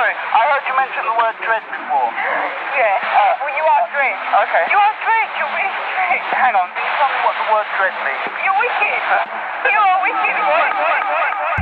sorry. I heard you mention the word dread before. Yeah. Well, you are dread. Okay. You are dread. You're really dread. Hang on, can you tell me what the word dread means? You're wicked. You are wicked.